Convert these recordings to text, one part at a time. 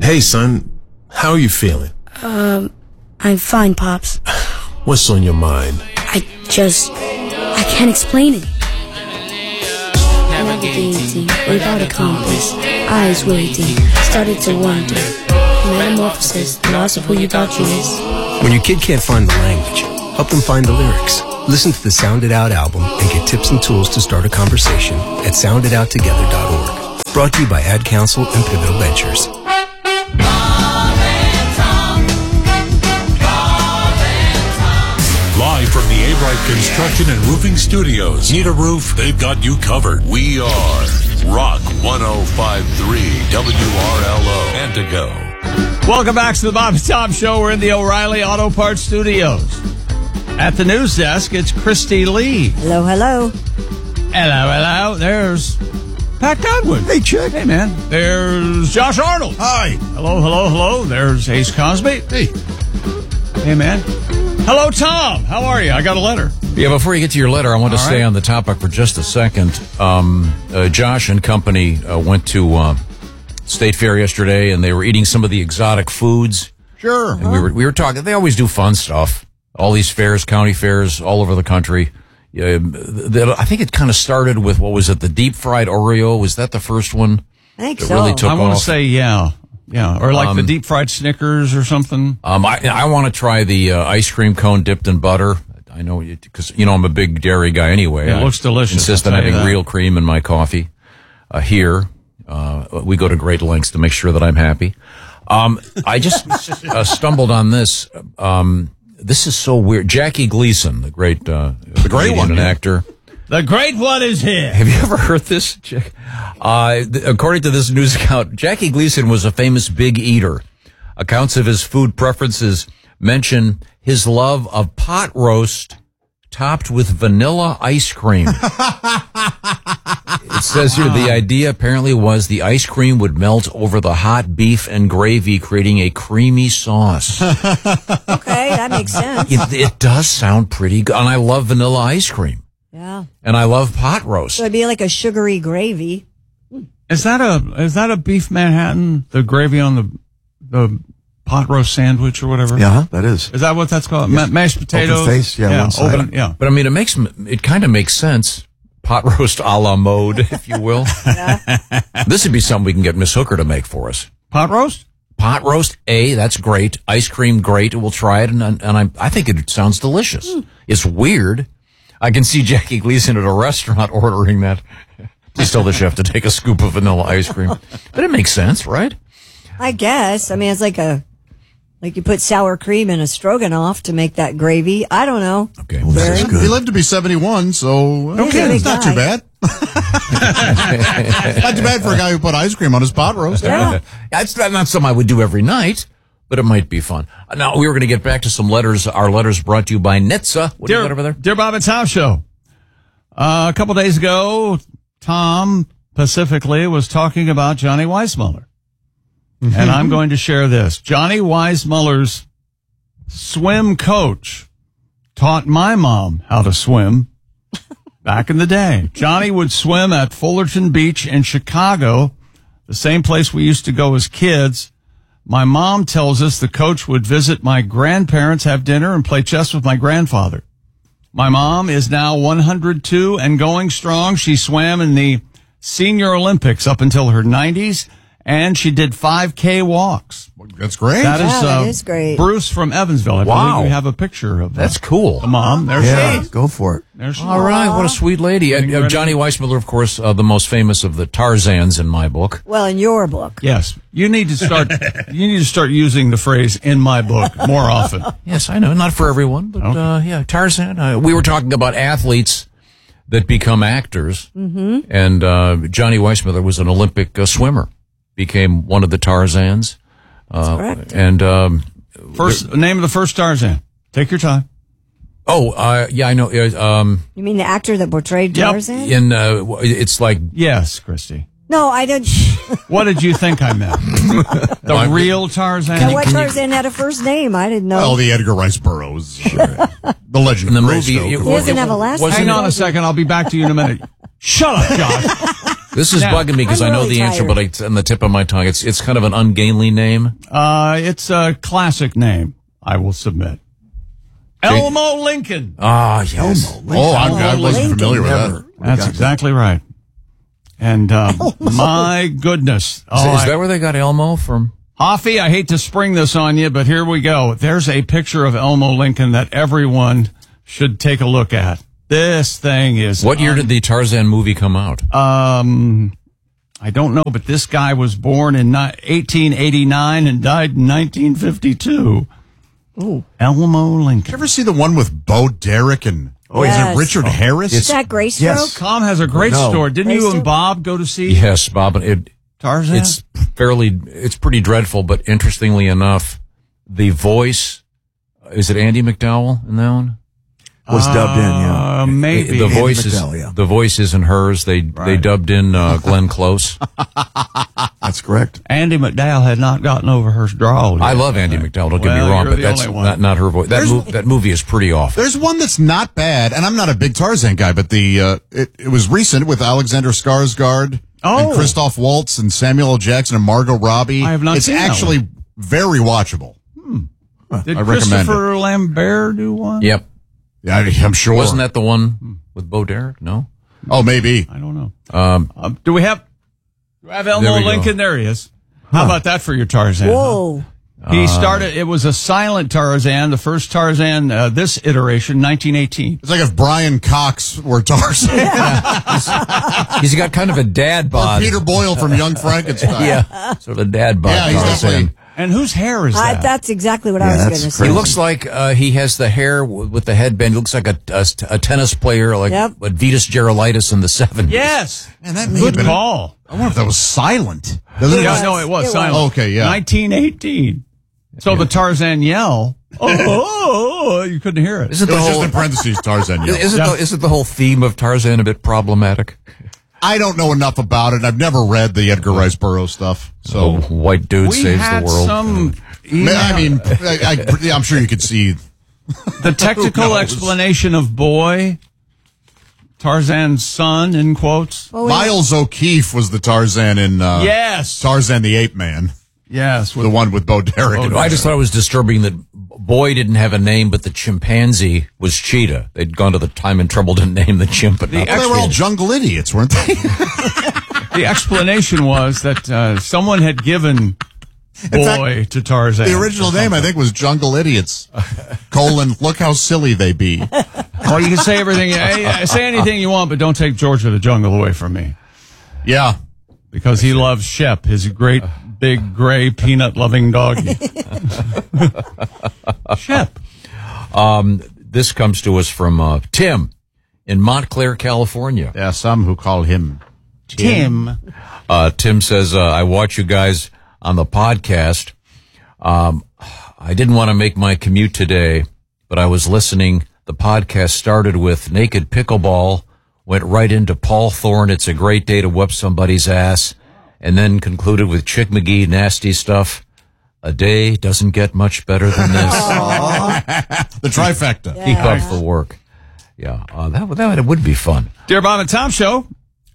Hey, son. How are you feeling? I'm fine, Pops. What's on your mind? I can't explain it. Navigating without a compass, eyes waiting, started to wonder. Metamorphosis, loss of who you thought you is. When your kid can't find the language, help them find the lyrics. Listen to the Sound It Out album and get tips and tools to start a conversation at sounditouttogether.org. Brought to you by Ad Council and Pivotal Ventures. Live from the A-Bright Construction and Roofing Studios. Need a roof? They've got you covered. We are Rock 105.3 WRLO. Antigo. Welcome back to the Bob and Tom Show. We're in the O'Reilly Auto Parts Studios. At the news desk, it's Christy Lee. Hello, hello. Hello, hello. There's Pat Godwin. Hey, Chick. Hey, man. There's Josh Arnold. Hi. Hello, hello, hello. There's Ace Cosby. Hey. Hey, man. Hello, Tom. How are you? I got a letter. Yeah, before you get to your letter, I want to stay on the topic for just a second. Josh and company went to State Fair yesterday, and they were eating some of the exotic foods. Sure. And we were talking. They always do fun stuff. All these fairs, county fairs, all over the country. I think it kind of started with, what was it, the deep fried Oreo? Was that the first one? I think that so. really took I want off? to say, yeah. Yeah, or like the deep fried Snickers or something. I want to try the ice cream cone dipped in butter. I know, because, I'm a big dairy guy anyway. It looks delicious. I insist on having real cream in my coffee. Here, we go to great lengths to make sure that I'm happy. I just stumbled on this. This is so weird. Jackie Gleason, the great one, an actor. The great one is here. Have you ever heard this, Jack? According to this news account, Jackie Gleason was a famous big eater. Accounts of his food preferences mention his love of pot roast topped with vanilla ice cream. It says here the idea apparently was the ice cream would melt over the hot beef and gravy, creating a creamy sauce. Okay, that makes sense. It does sound pretty good. And I love vanilla ice cream. Yeah. And I love pot roast. So it'd be like a sugary gravy. Is that a beef Manhattan? The gravy on the pot roast sandwich or whatever? Yeah, that is. Is that what that's called? Yes. Mashed potatoes? Open face, yeah, one side. Open, yeah. But I mean, it kind of makes sense. Pot roast a la mode, if you will. Yeah. This would be something we can get Miss Hooker to make for us. Pot roast? Pot roast, that's great. Ice cream, great. We'll try it, and I think it sounds delicious. It's weird. I can see Jackie Gleason at a restaurant ordering that. Please tell the chef to take a scoop of vanilla ice cream. But it makes sense, right? I guess. I mean, it's like you put sour cream in a stroganoff to make that gravy. I don't know. Okay. Well, that is good. He lived to be 71, so Okay, it's not too bad. Not too bad for a guy who put ice cream on his pot roast. Yeah. That's not something I would do every night, but it might be fun. Now, we were going to get back to some letters. Our letters brought to you by Nitsa. What do you got over there? Dear Bob and Tom Show. A couple days ago, Tom specifically was talking about Johnny Weissmuller. And I'm going to share this. Johnny Weissmuller's swim coach taught my mom how to swim back in the day. Johnny would swim at Fullerton Beach in Chicago, the same place we used to go as kids. My mom tells us the coach would visit my grandparents, have dinner, and play chess with my grandfather. My mom is now 102 and going strong. She swam in the Senior Olympics up until her 90s, and she did 5K walks. That's great. That is great. Bruce from Evansville. I believe we have a picture of That's cool. the mom. There she is. Go for it. There she is. All right, what a sweet lady. Johnny Weissmuller, of course, the most famous of the Tarzans in my book. Well, in your book. Yes, you need to start using the phrase "in my book" more often. Yes, I know, not for everyone, but yeah, Tarzan. We were talking about athletes that become actors, and Johnny Weissmuller was an Olympic swimmer, became one of the Tarzans. That's correct. And First name of the first Tarzan. Take your time. Yeah, I know. You mean the actor that portrayed Tarzan? It's like Yes, Christy. No, I didn't. What did you think I meant? The real Tarzan? Now, what Tarzan had a first name? I didn't know. Oh, the Edgar Rice Burroughs. The legend in the of movie. Greystoke. He doesn't have a last name. Hang on a second. I'll be back to you in a minute. Shut up, Josh. This is Now, bugging me because I'm I know really the answer, tired. but it's on the tip of my tongue. It's kind of an ungainly name. It's a classic name, I will submit. Elmo Lincoln. Ah, yes. I wasn't familiar with that. That's exactly right. And my goodness. Is that where they got Elmo from? Hoffy, I hate to spring this on you, but here we go. There's a picture of Elmo Lincoln that everyone should take a look at. This thing is... What year did the Tarzan movie come out? I don't know, but this guy was born in 1889 and died in 1952. Ooh. Elmo Lincoln. Did you ever see the one with Bo Derek and is Yes. it Richard Harris? Is that Graystroke? Yes. Tom has a great story. Didn't you and Bob go to see Yes, Bob. Tarzan? It's pretty dreadful, but interestingly enough, the voice, is it Andy McDowell in that one? Was dubbed in, yeah. Maybe. The voice McDowell, yeah. the voice isn't hers. They dubbed in Glenn Close. That's correct. Andy McDowell had not gotten over her drawl yet. I love Andy McDowell. Don't get me Well, wrong, you're but the that's only one. not her voice. That movie is pretty awful. There's one that's not bad, and I'm not a big Tarzan guy, but it was recent with Alexander Skarsgård and Christoph Waltz and Samuel L. Jackson and Margot Robbie. I have not It's seen that actually very watchable. Did I recommend Christopher Lambert do one? Yep. Yeah, I'm sure. Wasn't that the one with Bo Derek? No. Oh, maybe. I don't know. Do we have Elmo There we go. Lincoln? There he is. How about that for your Tarzan? Whoa. He started, it was a silent Tarzan, the first Tarzan, this iteration, 1918. It's like if Brian Cox were Tarzan. He's got kind of a dad Or bod. Peter Boyle from Young Frankenstein. Yeah. Sort of a dad bod. Yeah, he's Tarzan. definitely... And whose hair is that? That's exactly what I was Yeah, going that's to say. He looks like he has the hair with the headband. He looks like a tennis player, like what Vitas Gerulaitis in the 70s. Yes. Man, that may have Good been call. I wonder if that was silent. Yeah, no, it was silent. Okay, yeah. 1918. So the Tarzan yell, oh, you couldn't hear it. Isn't It the was just whole in parentheses, Tarzan. Yeah. isn't the whole theme of Tarzan a bit problematic? I don't know enough about it. I've never read the Edgar Rice Burroughs stuff. So, White dude We saves had the world. some I mean, I'm sure you could see the technical Who knows? explanation of boy, Tarzan's son, in quotes. Miles O'Keefe was the Tarzan in Yes. Tarzan the Ape Man, Yes. the one with Bo Derek. and I just thought it was disturbing that Boy didn't have a name, but the chimpanzee was Cheetah. They'd gone to the time and trouble to name the chimp, but not Well, they were all jungle idiots, weren't they? The explanation was that someone had given boy to Tarzan. The original name, I think, was Jungle Idiots. Look how silly they be. Well, you can say everything, say anything you want, but don't take George of the Jungle away from me. Yeah. Because he loves Shep, his great, big, gray, peanut-loving doggy. Shep. This comes to us from Tim in Montclair, California. There are some who call him Tim. Tim says, I watch you guys on the podcast. I didn't want to make my commute today, but I was listening. The podcast started with Naked Pickleball, went right into Paul Thorne, It's a Great Day to Whip Somebody's Ass, and then concluded with Chick McGee, Nasty Stuff. A day doesn't get much better than this. the trifecta. Keep up the work. Yeah, that would be fun. Dear Bob and Tom Show,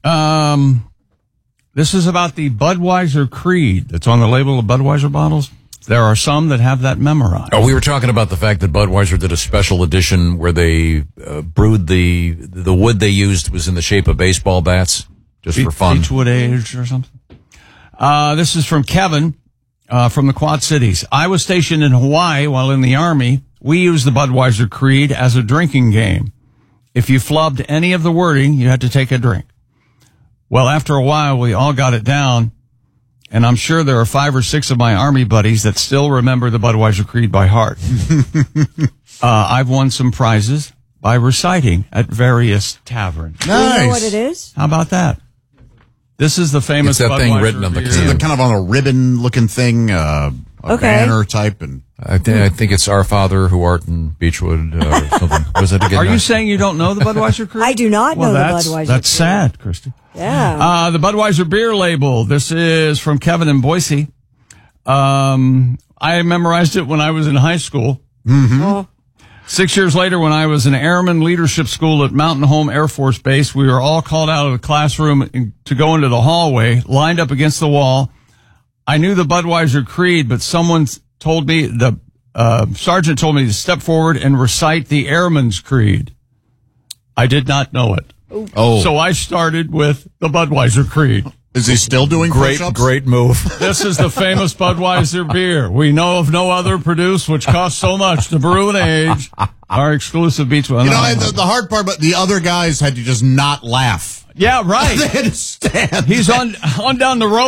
this is about the Budweiser Creed that's on the label of Budweiser bottles. There are some that have that memorized. Oh, we were talking about the fact that Budweiser did a special edition where they brewed the wood they used was in the shape of baseball bats, just for fun. Beechwood age or something. This is from Kevin from the Quad Cities. I was stationed in Hawaii while in the Army. We used the Budweiser Creed as a drinking game. If you flubbed any of the wording, you had to take a drink. Well, after a while, we all got it down. And I'm sure there are 5 or 6 of my Army buddies that still remember the Budweiser Creed by heart. I've won some prizes by reciting at various taverns. Do you know what it is? How about that? This is the famous It's that thing Budweiser written on the beer. can. They're kind of on a ribbon-looking thing, a banner type, and I think it's Our Father who art in Beechwood or something. Was it again? Are you saying you don't know the Budweiser Creed? I do not know the that's, Budweiser That's Creed. sad, Christy. Yeah. The Budweiser beer label. This is from Kevin in Boise. I memorized it when I was in high school. Oh. 6 years later, when I was in Airman Leadership School at Mountain Home Air Force Base, we were all called out of the classroom to go into the hallway, lined up against the wall. I knew the Budweiser Creed, but someone told me, the sergeant told me to step forward and recite the Airman's Creed. I did not know it. Oh. So I started with the Budweiser Creed. Is he still doing push-ups? Great move. This is the famous Budweiser beer. We know of no other produced which costs so much to brew and age. Our exclusive beach one. The hard part, but the other guys had to just not laugh. Yeah, right. They had to stand. He's on down the road.